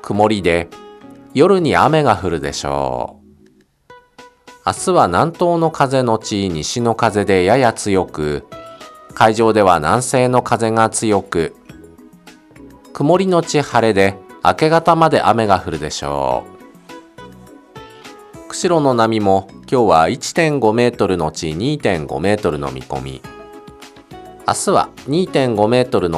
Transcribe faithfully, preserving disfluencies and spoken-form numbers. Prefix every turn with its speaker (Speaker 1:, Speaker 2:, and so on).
Speaker 1: 曇りで、夜に雨が降るでしょう。明日は南東の風のち西の風でやや強く、海上では南西の風が強く、曇りのち晴れで明け方まで雨が降るでしょう。釧路の波も今日は いってんご メートルのち にてんご メートルの見込み。明日は にてんご メートルの